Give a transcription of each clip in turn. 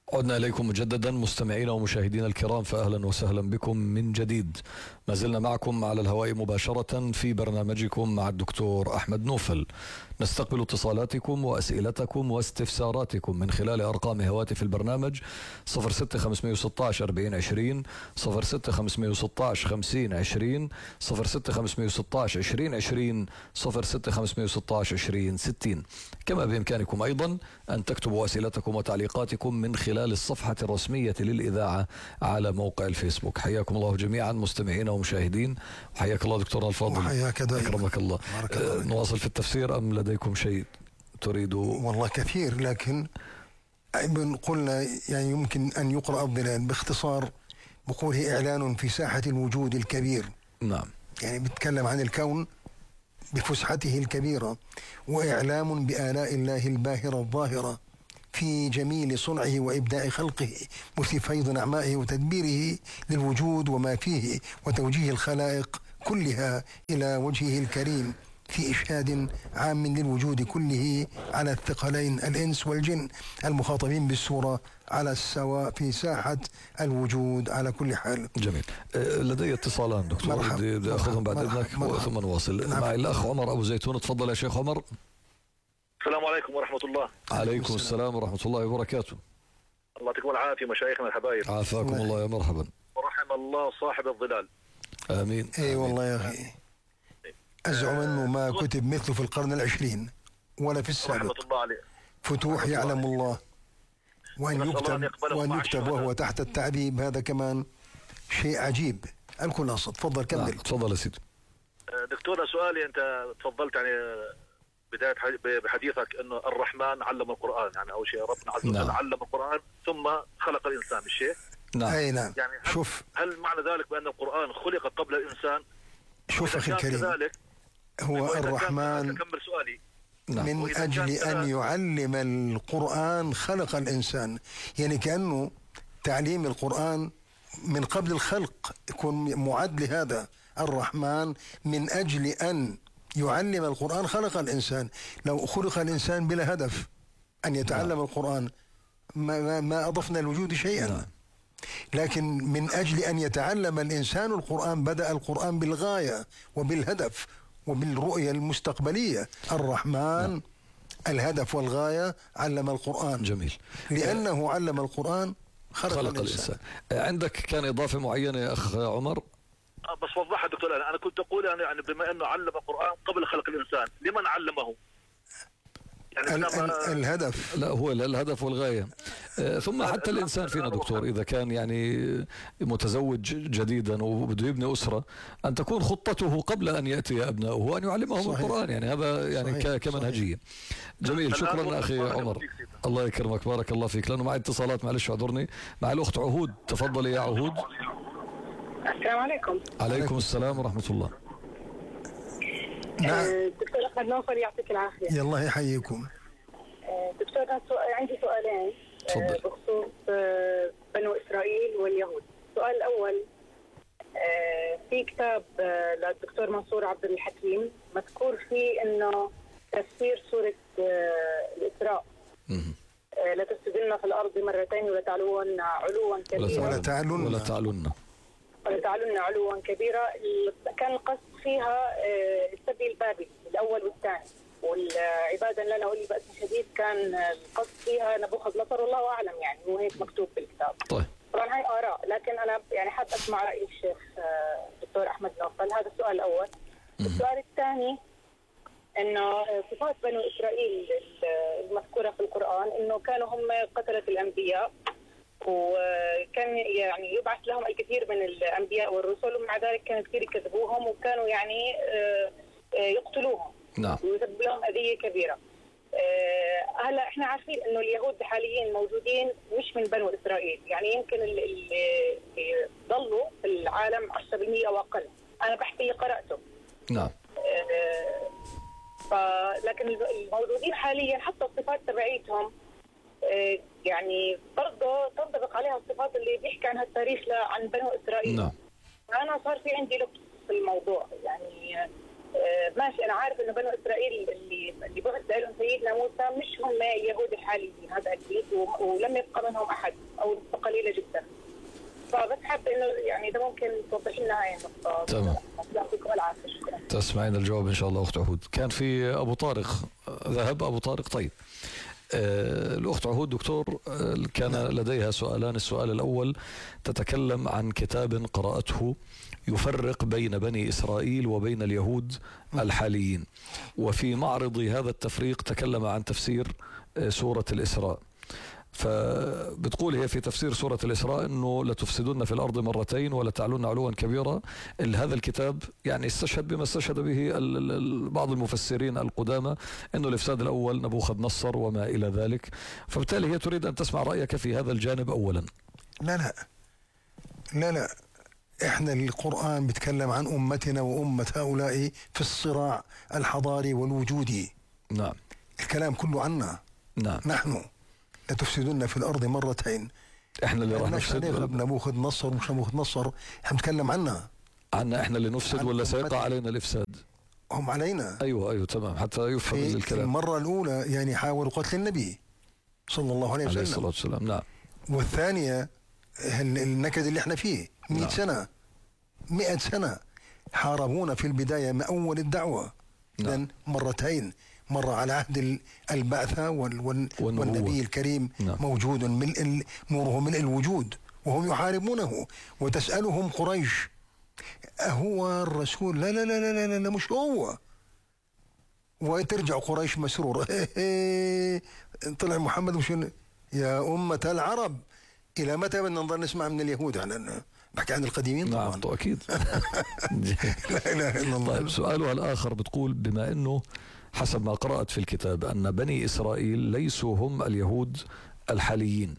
عدنا إليكم مجددا مستمعينا ومشاهدينا الكرام، فأهلا وسهلا بكم من جديد. ما زلنا معكم على الهواء مباشرة في برنامجكم مع الدكتور أحمد نوفل. نستقبل اتصالاتكم وأسئلتكم واستفساراتكم من خلال أرقام هواتف البرنامج 06516 4020 06516 5020 06516 2020 06516 2060. كما بإمكانكم أيضا أن تكتبوا أسئلتكم وتعليقاتكم من خلال الصفحة الرسمية للإذاعة على موقع الفيسبوك. حياكم الله جميعا مستمعين ومشاهدين، وحياك الله دكتور الفاضل. وحياك دائما. أكرمك الله. نواصل في التفسير أم لديكم شيء تريدوا؟ والله كثير، لكن قلنا يعني يمكن أن يقرأ الظلال باختصار بقوله إعلان في ساحة الوجود الكبير. نعم، يعني بيتكلم عن الكون بفسحته الكبيرة، وإعلام بآلاء الله الباهرة الظاهرة في جميل صنعه وإبداع خلقه، مثل فيض نعمائه وتدبيره للوجود وما فيه، وتوجيه الخلائق كلها إلى وجهه الكريم في إشهاد عام للوجود كله على الثقلين الإنس والجن المخاطبين بالسورة على السواء في ساحة الوجود على كل حال. جميل. لدي اتصالان دكتور، بدي أخذهم بعد إذنك ثم نواصل. معي الأخ عمر أبو زيتون، تفضل يا شيخ عمر. السلام عليكم ورحمة الله. عليكم السلام ورحمة الله وبركاته. الله يعطيكم العافية مشايخنا الحبايب. عافاكم الله، يا مرحبا. ورحم الله صاحب الظلال. آمين. اي والله يا أخي، أزعم أنه ما كتب مثله في القرن العشرين ولا في السابق. رحمة الله عليه. فتوح يعلم الله، وأن يكتب وهو تحت التعذيب، هذا كمان شيء عجيب. الخلاصة تفضل كمل. تفضل يا سيدي. دكتور، سؤالي، أنت تفضلت يعني بداية بحديثك أنه الرحمن علم القرآن، يعني أول شيء ربنا عز وجل علم القرآن ثم خلق الإنسان، الشيء. نعم. أي نعم. يعني هل معنى ذلك بأن القرآن خلق قبل الإنسان؟ شوف أخي الكريم، هو الرحمن أكمل سؤالي. من أجل أن يعلم القرآن خلق الإنسان، يعني كأنه تعليم القرآن من قبل الخلق يكون معد لهذا. الرحمن من أجل أن يعلم القرآن خلق الإنسان. لو خلق الإنسان بلا هدف أن يتعلم القرآن ما أضفنا الوجود شيئا. لكن من أجل أن يتعلم الإنسان القرآن بدأ القرآن بالغاية وبالهدف وبالرؤية المستقبلية. الرحمن الهدف والغاية، علم القرآن. جميل. لأنه علم القرآن خلق الإنسان. عندك كان إضافة معينة يا أخ عمر؟ بس وضحها دكتور. أنا كنت أقول يعني بما أنه علم القرآن قبل خلق الإنسان، لمن علمه؟ يعني الهدف. لا، هو الهدف والغاية. ثم حتى الإنسان فينا دكتور إذا كان يعني متزوج جديدا وبده يبني أسرة، أن تكون خطته قبل أن يأتي أبنائه أن يعلمهم القرآن، يعني هذا يعني كمنهجية. جميل، شكرا أخي عمر، الله يكرمك، بارك الله فيك. لأنه معي اتصالات، معلش اعذرني. مع الأخت عهود، تفضلي يا عهود. السلام عليكم. عليكم السلام ورحمة الله. دكتور أحمد نوفل، يعطيك العافية. الله يحييكم. دكتور، عندي سؤالين بخصوص بنو إسرائيل واليهود. السؤال الأول، في كتاب للدكتور منصور عبد الحكيم مذكور فيه إنه تفسير سورة الإسراء، لتفسدن في الأرض مرتين ولتعلون علوا كبيرا ولا تعلن علوا كبيرا. كان القصد فيها السبي البابلي الأول والثاني، والعبادة لنا ولي بأس شديد كان القصد فيها نبوخذ نصر، الله أعلم، يعني هو هيك مكتوب في الكتاب. طيب. طبعا هاي آراء، لكن أنا يعني حاب أسمع رأي الشيخ دكتور أحمد نوفل. هذا السؤال الأول. السؤال الثاني، إنه صفات بنو إسرائيل المذكورة في القرآن إنه كانوا هم قتلة الأنبياء، وكان يعني يبعث لهم الكثير من الأنبياء والرسل، ومع ذلك كانوا كثير يكذبوهم وكانوا يعني يقتلوهم. نعم. ويسبب لهم أذية كبيرة. هلا احنا عارفين انه اليهود حاليا موجودين مش من بنو اسرائيل، يعني يمكن اللي ضلوا في العالم 10% او اقل. انا بحكي اللي قرأته. نعم. لكن الموجودين حاليا حتى الصفات تبعيتهم يعني برضه تنطبق عليها الصفات اللي بيحكي عنها التاريخ عن بنو اسرائيل. نعم. انا صار في عندي لبس في الموضوع، يعني ماشي أنا عارف إنه بنو إسرائيل اللي بعث لهم سيدنا موسى مش هم يهود الحاليين، هذا أكيد، ولم يبقى منهم أحد أو قليلة جدا. فبس حابة إنه يعني إذا ممكن توضح لنا هاي النقطة. تمام. يعطيكم العافية. شكرا. تسمعين الجواب إن شاء الله أخت عهود. كان في أبو طارق ذهب أبو طارق. طيب الأخت عهود دكتور كان لديها سؤالان. السؤال الأول تتكلم عن كتاب قرأته يفرق بين بني إسرائيل وبين اليهود الحاليين، وفي معرض هذا التفريق تكلم عن تفسير سورة الإسراء. فبتقول هي في تفسير سورة الإسراء أنه لتفسدن في الأرض مرتين ولتعلن علوا كبيرا. هذا الكتاب يعني استشهد بما استشهد به بعض المفسرين القدامى أنه الإفساد الأول نبوخذ نصر وما إلى ذلك. فبالتالي هي تريد أن تسمع رأيك في هذا الجانب أولا. لا احنا القرآن بيتكلم عن أمتنا وأمة هؤلاء في الصراع الحضاري والوجودي. نعم. الكلام كله عنا. نعم. نحن لتفسدن في الأرض مرتين. احنا اللي راح نفسد. نبوخذ نصر مش نبوخذ نصر، احنا بنتكلم عنا احنا اللي نفسد ولا سيقع علينا الإفساد؟ هم علينا. أيوة تمام، حتى يفهم الكلام. المرة الأولى يعني حاولوا قتل النبي صلى الله عليه وسلم. عليه الصلاة والسلام. نعم. والثانية النكد اللي احنا فيه 100 نعم. سنة 100 سنة حاربونا في البداية من أول الدعوة. نعم. مرتين، مرة على عهد البعثة والنبي الكريم. نعم. موجود نوره ملء الوجود وهم يحاربونه، وتسألهم قريش أهو الرسول؟ لا لا لا لا لا, لا مش هو. وترجع قريش مسرور طلع محمد مش يا أمة العرب إلى متى بدنا نضل نسمع من اليهود؟ أنا بحكي عن القديمين طبعا. نعم أكيد. لا إله إلا الله. طيب سؤالها الآخر بتقول بما أنه حسب ما قرأت في الكتاب أن بني إسرائيل ليسوا هم اليهود الحاليين،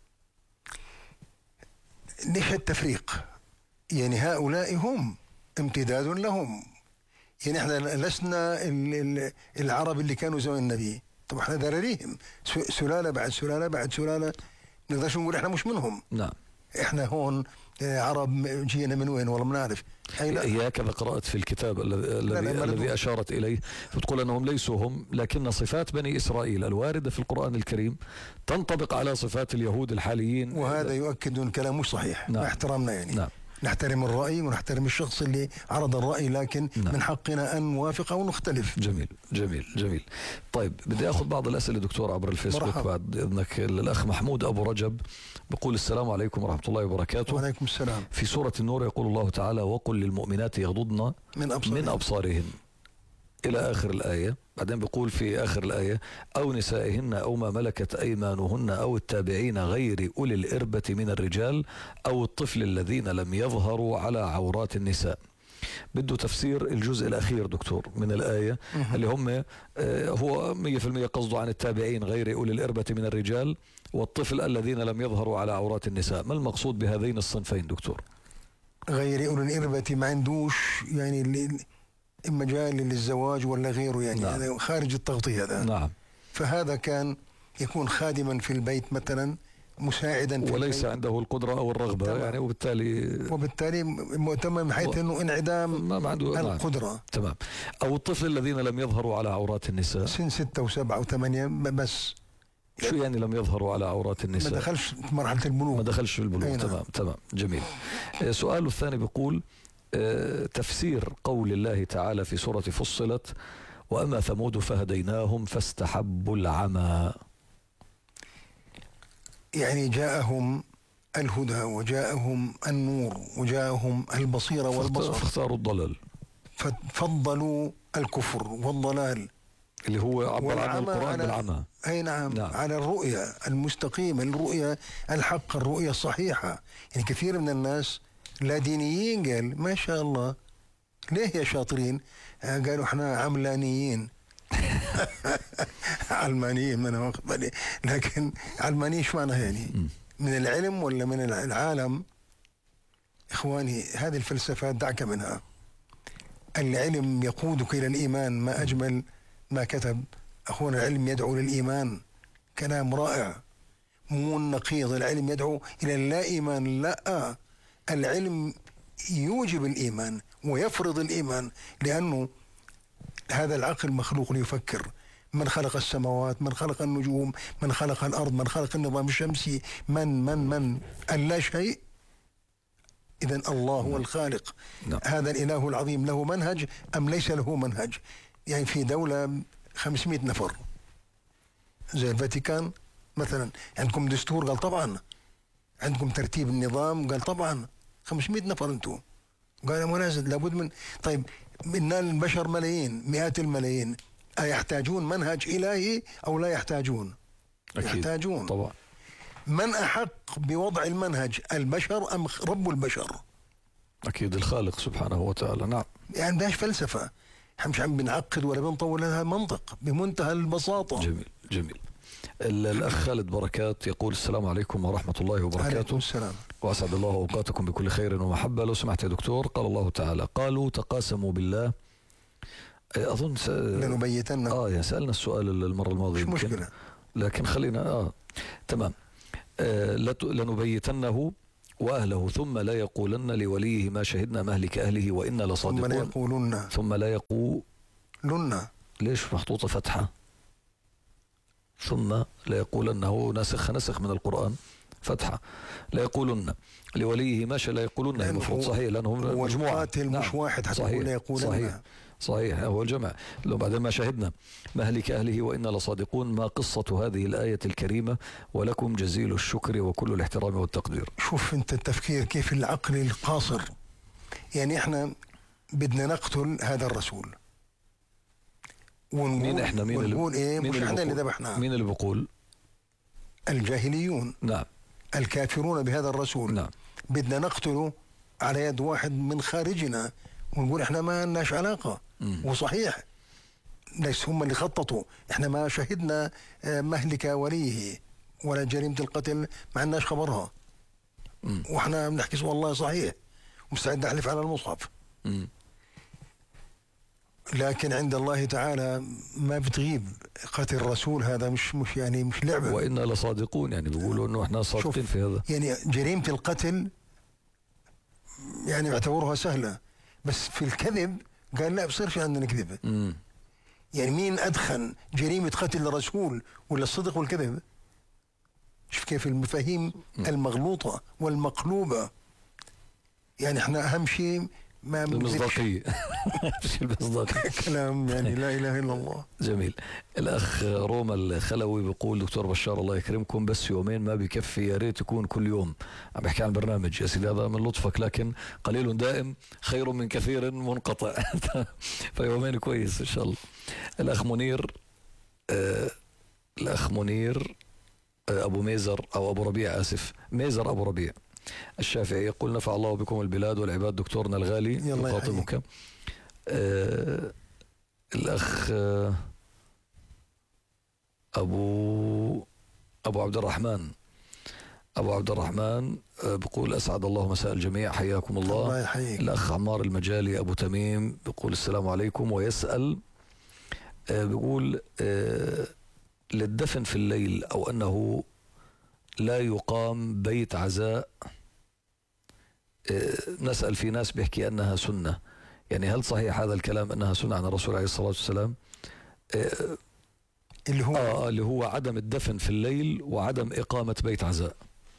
ليش التفريق؟ يعني هؤلاء هم امتداد لهم. يعني احنا لسنا العرب اللي كانوا زمان النبي، طبعا احنا ذراريهم سلالة بعد سلالة بعد سلالة، نقدرش نقول احنا مش منهم. نعم. احنا هون عرب جينا من وين والله ما نعرف. هي هكذا قرأت في الكتاب الذي أشارت إليه، فتقول أنهم ليسوا هم، لكن صفات بني إسرائيل الواردة في القرآن الكريم تنطبق على صفات اليهود الحاليين، وهذا يؤكد أن الكلام مش صحيح. نعم. مع احترامنا يعني. نعم. نحترم الرأي ونحترم الشخص اللي عرض الرأي، لكن نعم. من حقنا أن نوافق أو نختلف. جميل جميل جميل. طيب بدي أخذ بعض الأسئلة دكتور عبر الفيسبوك مرحب. بعد إذنك. الأخ محمود أبو رجب بقول السلام عليكم ورحمة الله وبركاته. وعليكم السلام. في سورة النور يقول الله تعالى وقل للمؤمنات يغضضن من أبصارهن إلى آخر الآية. بعدين بيقول في آخر الآية أو نسائهن أو ما ملكت أيمانهن أو التابعين غير أولي الإربة من الرجال أو الطفل الذين لم يظهروا على عورات النساء. بده تفسير الجزء الأخير دكتور من الآية اللي هم هو 100% قصده عن التابعين غير أولي الإربة من الرجال والطفل الذين لم يظهروا على عورات النساء. ما المقصود بهذين الصنفين دكتور؟ غير أولي الإربة ما عندوش يعني مجال للزواج ولا غيره يعني. نعم. هذا خارج التغطية هذا. نعم. فهذا كان يكون خادما في البيت مثلا، مساعدا في وليس البيت. عنده القدرة أو الرغبة طبعا. يعني، وبالتالي مؤتمن من حيث أنه انعدام ما عنده القدرة. نعم. تمام. أو الطفل الذين لم يظهروا على عورات النساء سن 6 و7 و8 بس. شو يعني لم يظهروا على عورات النساء؟ ما دخلش في مرحلة البلوغ. ما دخلش في البلوغ. نعم. تمام جميل. سؤاله الثاني بيقول تفسير قول الله تعالى في سورة فصلت وأما ثمود فهديناهم فاستحبوا العمى. يعني جاءهم الهدى وجاءهم النور وجاءهم البصيرة والبصر فاختاروا الضلال، ففضلوا الكفر والضلال اللي هو عبر عن القرآن بالعمى. أي نعم. على الرؤية المستقيمة، الرؤية الحق، الرؤية الصحيحة. يعني كثير من الناس لا دينيين قال ما شاء الله ليه يا شاطرين؟ قالوا احنا عملانيين. علمانيين ما انا واخد بالي، لكن علماني ايش معناها يعني؟ من العلم ولا من العالم؟ اخواني هذه الفلسفات دعك منها. العلم يقودك الى الايمان. ما اجمل ما كتب اخونا العلم يدعو للايمان. كلام رائع. مو النقيض العلم يدعو الى اللا ايمان، لا، العلم يوجب الايمان ويفرض الايمان، لانه هذا العقل مخلوق ليفكر. من خلق السماوات، من خلق النجوم، من خلق الأرض، من خلق النظام الشمسي، من اللا شيء. إذن الله هو الخالق. هذا الإله العظيم له منهج أم ليس له منهج؟ يعني في دولة 500 نفر زي الفاتيكان مثلا، عندكم دستور؟ قال طبعا. عندكم ترتيب النظام؟ قال طبعا. 500 نفر انتم. قال منازل لابد من. طيب منا البشر ملايين، مئات الملايين، أيحتاجون منهج إلهي أو لا يحتاجون؟ أكيد. يحتاجون طبعا. من أحق بوضع المنهج، البشر أم رب البشر؟ أكيد الخالق سبحانه وتعالى. نعم. يعني باش فلسفة، احنا مش عم بنعقد ولا بنطول، لها منطق بمنتهى البساطة. جميل جميل. الأخ خالد بركات يقول السلام عليكم ورحمة الله وبركاته. عليكم السلام. وأسعد الله أوقاتكم بكل خير ومحبة. لو سمحت يا دكتور، قال الله تعالى: قالوا تقاسموا بالله. أظن لنبيتنه. يعني سألنا السؤال المرة الماضية، مش مشكلة، لكن خلينا تمام. لنبيتنه وأهله ثم لا يقولن لوليه ما شهدنا مهلك أهله وإنا لصادقون. ثم لا يقولن. ثم لا يقولن. ليش محطوطة فتحة؟ ثم لا يقولن، هو نسخ من القرآن فتحة. لا يقولن لوليه ما لا يقولن، المفروض صحيح لأنهم مجموعة. والقاتل مش واحد حتى يقول لا يقولن. صحيح هو الجمع. لو بعد ما شهدنا مهلك أهله وإنا لصادقون. ما قصة هذه الآية الكريمة؟ ولكم جزيل الشكر وكل الاحترام والتقدير. شوف أنت التفكير كيف العقل القاصر. يعني إحنا بدنا نقتل هذا الرسول ونقول مين إحنا؟ مين ونقول إيه؟ مش إحنا اللي ذبحناه. مين اللي بقول؟ الجاهليون. نعم. الكافرون بهذا الرسول. نعم. بدنا نقتله على يد واحد من خارجنا ونقول إحنا ما لناش علاقة. وصحيح ليس هم اللي خططوا، إحنا ما شهدنا مهلك وليه ولا جريمة القتل، ما عندناش خبرها. وإحنا بنحكي والله صحيح مستعد أحلف على المصحف. لكن عند الله تعالى ما بتغيب قتل الرسول. هذا مش يعني مش لعبة. وإنا لصادقون، يعني بيقولوا إنه إحنا صادقين في هذا. يعني جريمة القتل يعني اعتبروها سهلة، بس في الكذب قال لا بصير في عندنا كذب. يعني مين أدخن جريمة قتل الرسول ولا الصدق والكذب؟ شوف كيف المفاهيم المغلوطة والمقلوبة. يعني احنا أهم شيء ما المصداقية. مش المصداقية. كلام يعني لا إله إلا الله. جميل. الأخ روما الخلوي بيقول: دكتور بشار الله يكرمكم، بس يومين ما بكفي، يا ريت يكون كل يوم. عم بحكي عن برنامج يا سيدي، هذا من لطفك، لكن قليل دائم خير من كثير منقطع. فيومين كويس إن شاء الله. الأخ منير أبو ميزر أو أبو ربيع، آسف، ميزر أبو ربيع الشافعي يقول: نفع الله بكم البلاد والعباد دكتورنا الغالي، يخاطبك. الأخ أبو عبد الرحمن بقول: أسعد الله مساء الجميع، حياكم الله. الله يحييك. الأخ عمار المجالي أبو تميم بقول: السلام عليكم، ويسأل بقول: للدفن في الليل أو أنه لا يقام بيت عزاء، نسأل في ناس بيحكي أنها سنة، يعني هل صحيح هذا الكلام أنها سنة عن الرسول عليه الصلاة والسلام؟ اللي هو عدم الدفن في الليل وعدم إقامة بيت عزاء.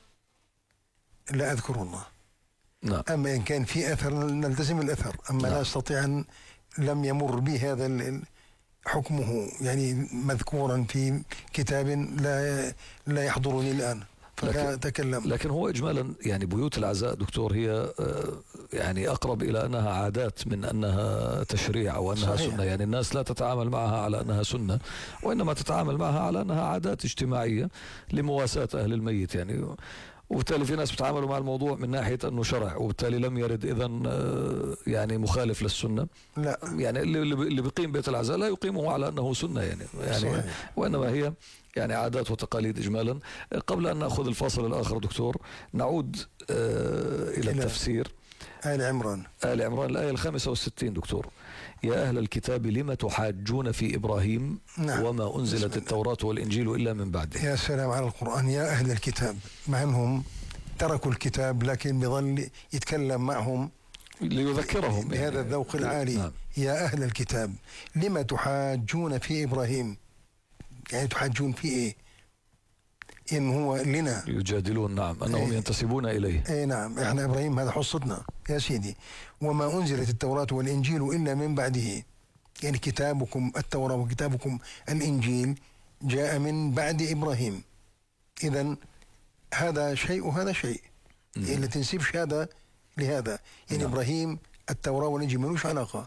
لا أذكر والله. نعم. أما إن كان في أثر نلتزم الأثر، أما لا أستطيع أن لم يمر بي هذا حكمه يعني مذكورا في كتاب لا يحضرني الآن، فلا أتكلم. لكن هو إجمالا يعني بيوت العزاء دكتور هي يعني أقرب إلى أنها عادات من أنها تشريع أو أنها صحيح. سنة. يعني الناس لا تتعامل معها على أنها سنة، وإنما تتعامل معها على أنها عادات اجتماعية لمواساة أهل الميت يعني. وبالتالي في ناس بتعاملوا مع الموضوع من ناحية أنه شرع، وبالتالي لم يرد إذن يعني مخالف للسنة. لا يعني اللي بيقيم بيت العزاء لا يقيمه على أنه سنة يعني وإنما هي يعني عادات وتقاليد إجمالا. قبل أن نأخذ الفاصل الآخر دكتور، نعود إلى التفسير. آل عمران الآية 65 دكتور: يا أهل الكتاب لم تحاجون في إبراهيم نعم. وما أنزلت التوراة والإنجيل إلا من بعده. يا سلام على القرآن. يا أهل الكتاب، مع أنهم تركوا الكتاب لكن بظل يتكلم معهم ليذكرهم بهذا الذوق العالي. نعم. يا أهل الكتاب لما تحاجون في إبراهيم، يعني تحاجون في إيه؟ إن هو لنا يجادلون، نعم، أنهم ينتسبون إليه. إيه نعم، إحنا إبراهيم هذا حصتنا يا سيدي. وما أنزلت التوراة والإنجيل إلا من بعده، يعني كتابكم التوراة وكتابكم الإنجيل جاء من بعد إبراهيم. إذن هذا شيء وهذا شيء، يعني لا تنسبش هذا لهذا، يعني نعم. إبراهيم التوراة والإنجيل ملوش علاقة.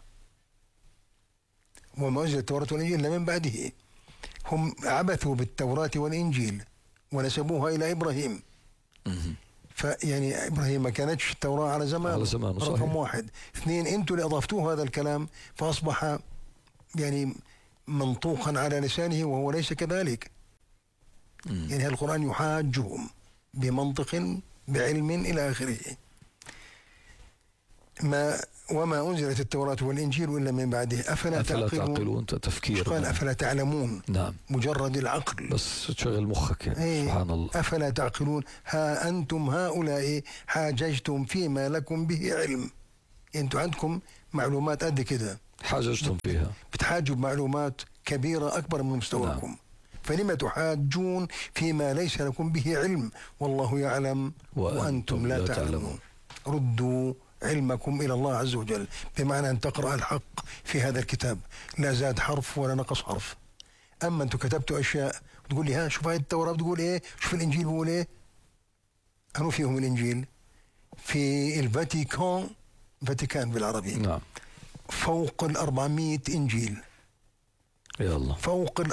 وما أنزل التوراة والإنجيل إلا من بعده. هم عبثوا بالتوراة والإنجيل ونسبوها إلى إبراهيم. فيعني إبراهيم ما كانتش التوراة على زمان، رقم واحد. اثنين، أنتم اللي أضفتوه هذا الكلام فأصبح يعني منطوقا على لسانه وهو ليس كذلك. يعني هذا القرآن يحاجهم بمنطق بعلم إلى آخره. وما أنزلت التوراة والإنجيل إلا من بعده أفلا تعقلون. تفكير. قال أفلا تعلمون. نعم. مجرد العقل بس تشغل مخك يعني. سبحان الله. أفلا تعقلون ها أنتم هؤلاء حاججتم فيما لكم به علم. أنتم عندكم معلومات قد كده، حاججتم فيها، بتحاجوا بمعلومات كبيرة أكبر من مستواكم. نعم. فلما تحاجون فيما ليس لكم به علم والله يعلم وأنتم لا تعلمون. ردوا علمكم إلى الله عز وجل، بمعنى أن تقرأ الحق في هذا الكتاب، لا زاد حرف ولا نقص حرف. أما أنتم كتبتوا أشياء تقول لي ها شوف هاي التوراة بتقول إيه، شوف الإنجيل بيقول إيه. أنو فيهم الإنجيل؟ في فاتيكان بالعربي. نعم. فوق 400 إنجيل. يا الله. فوق